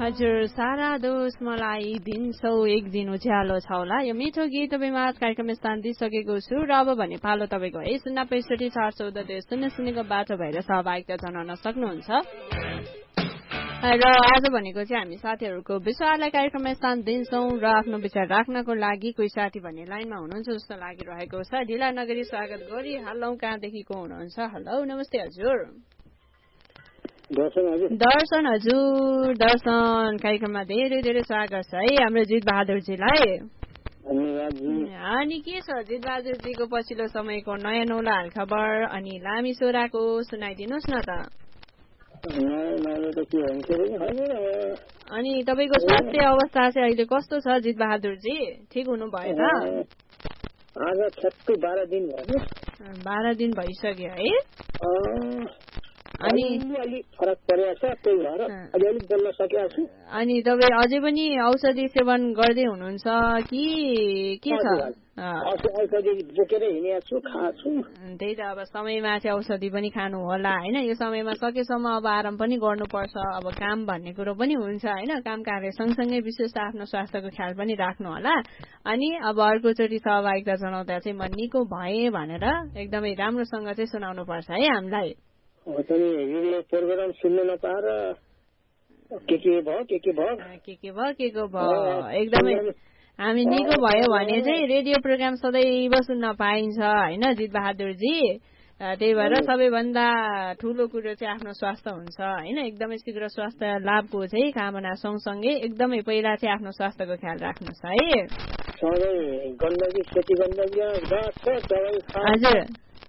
हजुर सारा दोष मलाई दिन्छौ एक दिन उज्यालो छ होला यो मिठो गीत तपाईँमा कार्यक्रम स्थान दिइसकेको छु र अब भने पालो तपाईँको है 065 414 शून्यको बाटो भएर सहभागिता जनाउन सक्नुहुन्छ र आज भनेको चाहिँ हामी साथीहरूको विषयलाई कार्यक्रममा स्थान दिन्छौँ र आफ्नो विचार राख्नको लागि कोही साथी भन्ने लाइनमा हुनुहुन्छ जस्तो लागिरहेको छ ढिला नगरी स्वागत गरी हालौ कहाँदेखि को हुनुहुन्छ हेलो नमस्ते हजुर दर्शन हजुर दर्शन कार्यक्रममा धेरै धेरै स्वागत छ है हाम्रो जित बहादुरजीलाई अनि के छ जित बहादुरजीको पछिल्लो समयको नयाँ नौला हालखबर अनि लामी सोराको सुनाइदिनुहोस् न त अनि तपाईँको स्वास्थ्य अवस्था चाहिँ अहिले कस्तो छ जित बहादुरजी ठिक हुनुभयो त आज 12 दिन भयो 12 दिन भइसक्यो है अनि अलि फरक परेको छ त्यही भएर अलि बोल्न सकेको छु अनि तपाईँ अझै पनि औषधि सेवन गर्दै हुनुहुन्छ कि के छ औषधि बोकेर हिँडेको छु खाछु त्यही त अब समयमा चाहिँ औषधि पनि खानु होला हैन यो समयमा सकेसम्म अब आराम पनि गर्नुपर्छ अब काम भन्ने कुरो पनि हुन्छ हैन काम कार्य सँगसँगै विशेष आफ्नो स्वास्थ्यको ख्याल पनि राख्नु होला अनि अब अर्कोचोटि सहभागिता जनाउँदा चाहिँ म निको भए भनेर एकदमै राम्रोसँग चाहिँ सुनाउनु पर्छ है हामीलाई प्रोग्राम सुन्नु नपाएर के भयो एकदमै हामी निको भयो भने चाहिँ रेडियो प्रोग्राम सदैव सुन्न पाइन्छ हैन जित बहादुरजी त्यही भएर सबैभन्दा ठूलो कुरो चाहिँ आफ्नो स्वास्थ्य हुन्छ हैन एकदमै शीघ्र स्वास्थ्य लाभको चाहिँ कामना सँगसँगै एकदमै पहिला चाहिँ आफ्नो स्वास्थ्यको ख्याल राख्नुहोस् है हजुर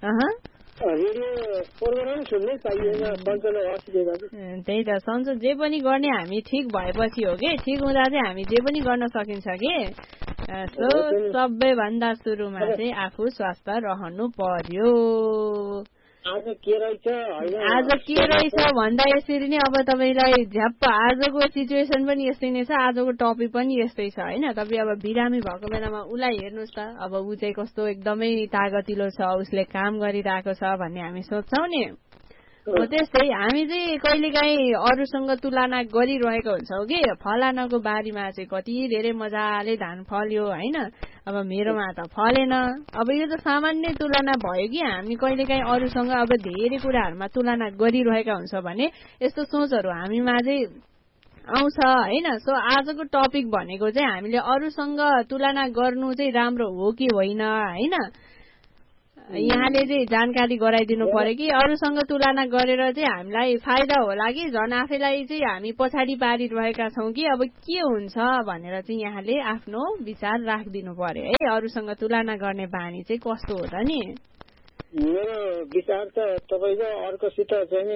त्यही त सन्चो जे पनि गर्ने हामी ठिक भएपछि हो कि ठिक हुँदा चाहिँ हामी जे पनि गर्न सकिन्छ कि सबैभन्दा सुरुमा चाहिँ आफू स्वस्थ रहनु पर्यो आज के रहेछ भन्दा यसरी नै अब तपाईँलाई झ्याप्प आजको सिचुएसन पनि यस्तै नै छ आजको टपिक पनि यस्तै छ हैन तपाईँ अब बिरामी भएको बेलामा उसलाई हेर्नुहोस् त अब ऊ चाहिँ कस्तो एकदमै तागतिलो छ उसले काम गरिरहेको छ भन्ने हामी सोच्छौँ नि हो त्यस्तै हामी चाहिँ कहिलेकाहीँ अरूसँग तुलना गरिरहेको हुन्छौँ कि फलानाको बारीमा चाहिँ कति धेरै मजाले धान फल्यो हैन अब मेरोमा त फलेन अब यो त सामान्य तुलना भयो कि हामी कहिलेकाहीँ अरूसँग अब धेरै कुराहरूमा तुलना गरिरहेका हुन्छ भने यस्तो सोचहरू हामीमा चाहिँ आउँछ हैन सो आजको टपिक भनेको चाहिँ हामीले अरूसँग तुलना गर्नु चाहिँ राम्रो हो कि होइन हैन यहाँले चाहिँ जानकारी गराइदिनु पर्यो कि अरूसँग तुलना गरेर चाहिँ हामीलाई फाइदा होला कि झन् आफैलाई चाहिँ हामी पछाडि पारिरहेका छौँ कि अब के हुन्छ भनेर चाहिँ यहाँले आफ्नो विचार राखिदिनु पर्यो है अरूसँग तुलना गर्ने बानी चाहिँ कस्तो हो त नि मेरो विचार त तपाईको अर्कोसित चाहिँ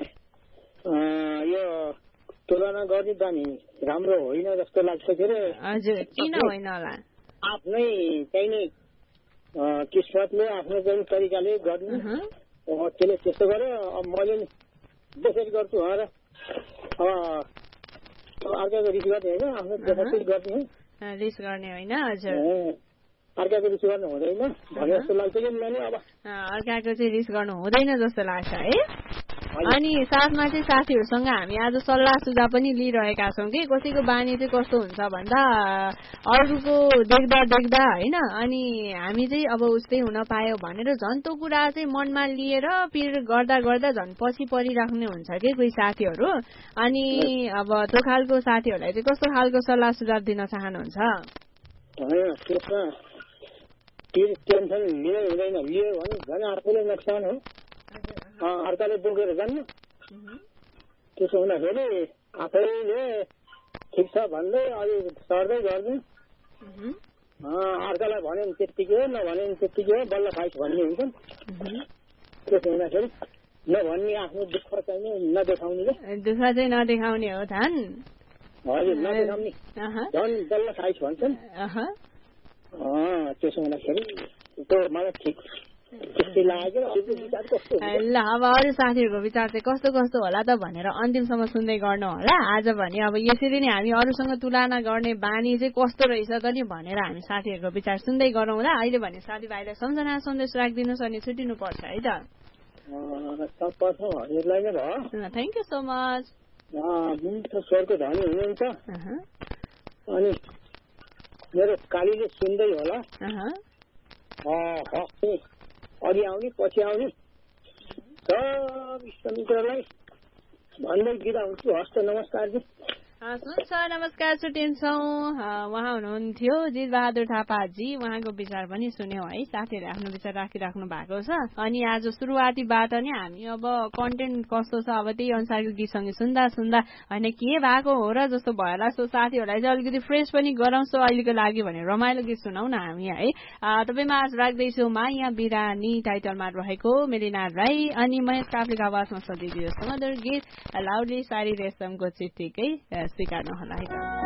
यो तुलना गर्ने बानी राम्रो होइन जस्तो लाग्छ के रे हजुर किन होइन होला आफ्नै चाहिँ किस्मतले आफ्नो चाहिँ तरिकाले गर्नु त्यसले त्यस्तो गर्यो अब मैले त्यसरी गर्छु र अर्काको रिस गर्ने होइन आफ्नो देखाइ गर्ने रिस गर्ने होइन हजुर अर्काको रिस गर्नु हुँदैन भने जस्तो लाग्छ कि मैले अब अर्काको चाहिँ रिस गर्नु हुँदैन जस्तो लाग्छ है अनि साथमा चाहिँ साथीहरूसँग हामी आज सल्लाह सुझाव पनि लिइरहेका छौँ कि कसैको बानी चाहिँ कस्तो हुन्छ भन्दा अरूको देख्दा होइन अनि हामी चाहिँ अब उस्तै हुन पायो भनेर झन् त्यो कुरा चाहिँ मनमा लिएर पिर गर्दा झन् पछि परिराख्ने हुन्छ कि कोही साथीहरू अनि अब त्यो खालको साथीहरूलाई चाहिँ कस्तो खालको सल्लाह सुझाव दिन चाहनुहुन्छ टेन्सन लिनै हुँदैन लियो भने झन् आफूले नोक्सान हो अर्काले बोकेर जान्न त्यसो हुँदाखेरि आफैले ठिक छ भन्दै अलि सर्दै गर्ने अर्कालाई भन्यो भने त्यत्तिकै हो नभन्यो भने त्यत्तिकै हो बल्ल खाइस भन्ने हुन्छ त्यसो हुँदाखेरि नभन्ने आफ्नो दुःख चाहिँ नदेखाउने दुःख चाहिँ नदेखाउने हो धन हजुर नदेखाउने झन् बल्ल खाइस भन्छन् त्यसो हुँदाखेरि त्यो मलाई ठिक ल अब अरू साथीहरूको विचार चाहिँ कस्तो कस्तो होला त भनेर अन्तिमसम्म सुन्दै गर्नु होला आज भने अब यसरी नै हामी अरूसँग तुलना गर्ने बानी चाहिँ कस्तो रहेछ त नि भनेर हामी साथीहरूको विचार सुन्दै गरौँला अहिले भने साथीभाइलाई सम्झना सन्देश राखिदिनुहोस् अनि छुट्टिनुपर्छ है त थ्याङ्क यू सो मच मिठो स्वरको धनी हुनुहुन्छ अनि मेरो कालीले सुन्दै होला अघि आउने पछि आउने सब इष्टमित्रलाई भन्दै बिदा हुन्छु। हस्त नमस्कारजी। हुन्छ, नमस्कार छुट्टिन्छौँ। उहाँ हुनुहुन्थ्यो जित बहादुर थापाजी। उहाँको विचार पनि सुन्यौँ है, साथीहरूले आफ्नो विचार राखिराख्नु भएको छ। अनि आज सुरुवातीबाट नै हामी अब कन्टेन्ट कस्तो छ अब त्यही अनुसारको गीत सङ्गीत सुन्दा सुन्दा होइन के भएको हो र जस्तो भएर सो साथीहरूलाई चाहिँ अलिकति फ्रेस पनि गराउँछौँ अहिलेको लागि भने रमाइलो गीत सुनाउँ न हामी है। तपाईँमा आज राख्दैछु माया बिरानी टाइटलमा रहेको मेलिना राई अनि महेश काफ्लेको आवाजमा सजिलो सुमधुर गीत लाउली सारी रेशमको चिठीकै स्वीकार्नु होला है त।